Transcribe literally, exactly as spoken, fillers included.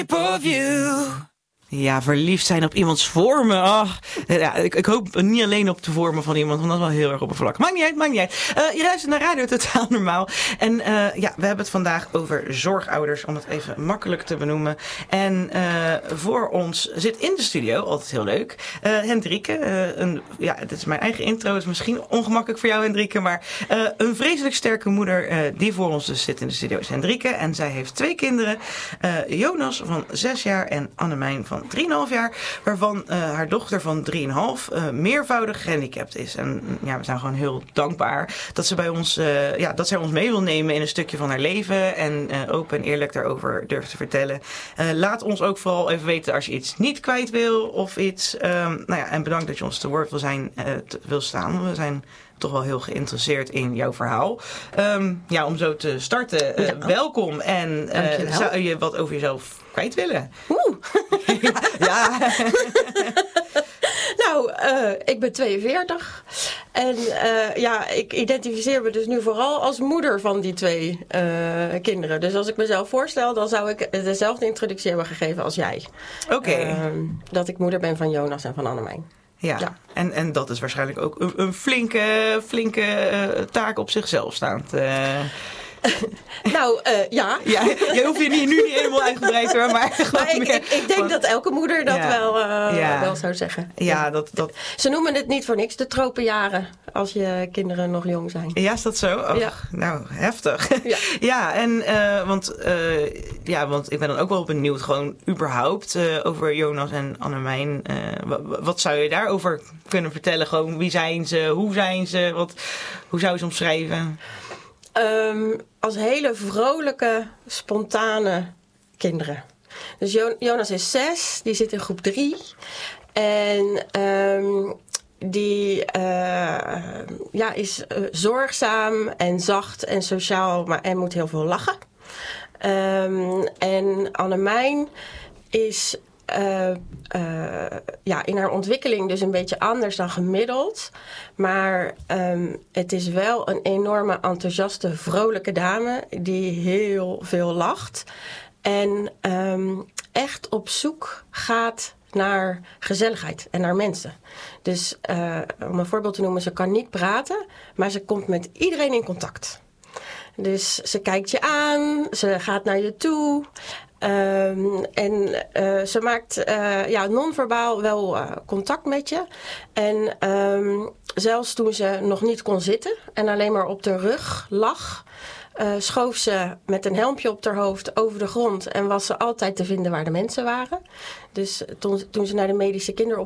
Of you. Ja, verliefd zijn op iemands vormen. Oh, ja, ik, ik hoop niet alleen op de vormen van iemand, want dat is wel heel erg oppervlakkig. Maakt niet uit, maakt niet uit. Uh, je luistert naar Radio Totaal Normaal. En uh, ja, we hebben het vandaag over zorgouders, om het even makkelijk te benoemen. En uh, voor ons zit in de studio, altijd heel leuk, uh, Hendrike. Uh, een, ja, dit is mijn eigen intro, is misschien ongemakkelijk voor jou, Hendrike. Maar uh, een vreselijk sterke moeder uh, die voor ons dus zit in de studio is Hendrike. En zij heeft twee kinderen. Uh, Jonas van zes jaar en Annemijn van drieënhalf jaar, waarvan uh, haar dochter van drieënhalf uh, meervoudig gehandicapt is. En ja, we zijn gewoon heel dankbaar dat ze bij ons, uh, ja, dat zij ons mee wil nemen in een stukje van haar leven en uh, open en eerlijk daarover durft te vertellen. Uh, laat ons ook vooral even weten als je iets niet kwijt wil of iets. Um, nou ja, en bedankt dat je ons te woord wil zijn, uh, te, wil staan. We zijn toch wel heel geïnteresseerd in jouw verhaal. Um, ja, om zo te starten. Uh, ja. Welkom en uh, zou je wat over jezelf kwijt willen? Oeh. ja. ja. Nou, uh, ik ben tweeënveertig. En uh, ja, ik identificeer me dus nu vooral als moeder van die twee uh, kinderen. Dus als ik mezelf voorstel, dan zou ik dezelfde introductie hebben gegeven als jij. Oké. Okay. Uh, dat ik moeder ben van Jonas en van Annemijn. Ja, ja. En, en dat is waarschijnlijk ook een, een flinke, flinke uh, taak op zichzelf staand. Uh... nou, uh, ja. ja. Je hoeft je niet, nu niet helemaal uitgebreid te worden, maar gewoon maar ik, meer. Ik, ik denk Want... dat elke moeder dat ja. wel, uh, ja. wel zou zeggen. Ja, ja. Dat, dat... Ze noemen het niet voor niks de tropenjaren, als je kinderen nog jong zijn. Ja, is dat zo? Oh, ja. Nou, heftig. Ja, ja en uh, want, uh, ja, want ik ben dan ook wel benieuwd, gewoon überhaupt, uh, over Jonas en Annemijn. Uh, wat, wat zou je daarover kunnen vertellen? Gewoon, wie zijn ze? Hoe zijn ze? Wat, hoe zou je ze omschrijven? Um, als hele vrolijke, spontane kinderen. Dus jo- Jonas is zes, die zit in groep drie. En um, die uh, ja, is uh, zorgzaam en zacht en sociaal, maar en moet heel veel lachen. Um, en Annemijn is Uh, uh, ja, in haar ontwikkeling dus een beetje anders dan gemiddeld. Maar um, het is wel een enorme enthousiaste, vrolijke dame die heel veel lacht. En um, echt op zoek gaat naar gezelligheid en naar mensen. Dus uh, om een voorbeeld te noemen, ze kan niet praten, maar ze komt met iedereen in contact. Dus ze kijkt je aan, ze gaat naar je toe. Um, en uh, ze maakt uh, ja, non-verbaal wel uh, contact met je. En um, zelfs toen ze nog niet kon zitten en alleen maar op de rug lag, uh, schoof ze met een helmpje op haar hoofd over de grond en was ze altijd te vinden waar de mensen waren. Dus toen, toen ze naar de medische kinderopvang